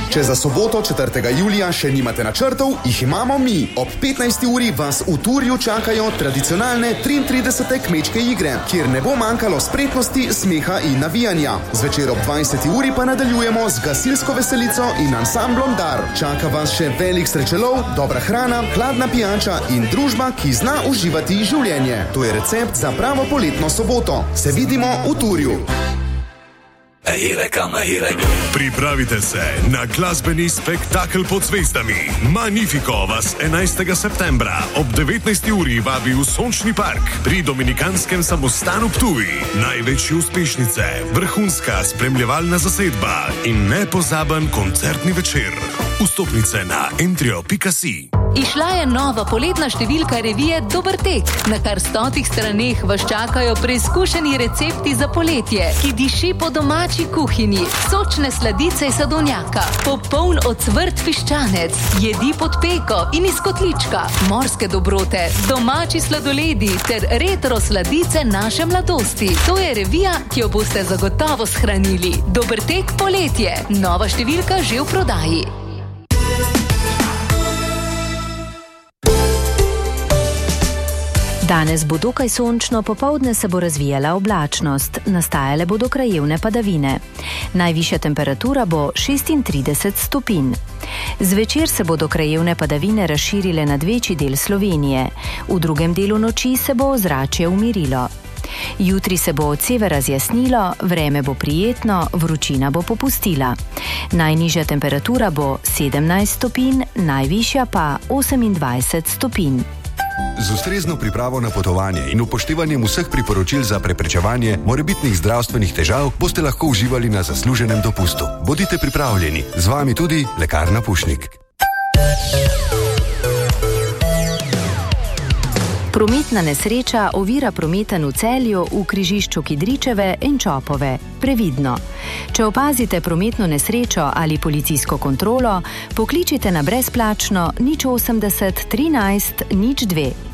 Če za soboto 4. julija še nimate načrtov, jih imamo mi. Ob 15. uri vas v Turju čakajo tradicionalne 33. kmečke igre, kjer ne bo manjkalo spretnosti, smeha in navijanja. Zvečer ob 20. uri pa nadaljujemo z gasilsko veselico in ansamblom Dar. Čaka vas še velik srečelov, dobra hrana, hladna pijača in družba, ki zna uživati življenje. To je recept za pravo poletno soboto. Se vidimo v Turju. Pripravite se na glasbeni spektakel pod zvezdami. Magnifico vas 11. septembra ob 19. uri vabi v Sončni park pri Dominikanskem samostanu Ptuj. Največje uspešnice, vrhunska spremljevalna zasedba in nepozaben koncertni večer. Vstopnice na entrio.si. Išla je nova poletna številka revije Dober tek. Na kar 100 straneh vas čakajo preizkušeni recepti za poletje, ki diši po domači kuhinji, sočne sladice iz sadovnjaka, popoln ocvrt piščanec, jedi pod peko in iz kotlička, morske dobrote, domači sladoledi ter retro sladice naše mladosti. To je revija, ki jo boste zagotovo shranili. Dober tek poletje. Nova številka že v prodaji. Danes bo dokaj sončno, popoldne se bo razvijala oblačnost, nastajale bodo krajevne padavine. Najvišja temperatura bo 36 stopinj. Zvečer se bodo krajevne padavine razširile nad večji del Slovenije. V drugem delu noči se bo ozračje umirilo. Jutri se bo od severa zjasnilo, vreme bo prijetno, vročina bo popustila. Najnižja temperatura bo 17 stopinj, najvišja pa 28 stopinj. Z ustrezno pripravo na potovanje in upoštevanjem vseh priporočil za preprečevanje morebitnih zdravstvenih težav boste lahko uživali na zasluženem dopustu. Bodite pripravljeni, z vami tudi Lekarna Pušnik. Prometna nesreča ovira prometen v Celju v križišču Kidričeve in Čopove. Previdno. Če opazite prometno nesrečo ali policijsko kontrolo, pokličite na brezplačno 080 13 02.